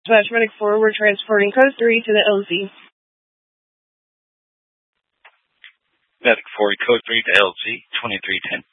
Medic 4, we're transporting code 3 to the LZ. Medic 4, code 3 to LZ, 2310.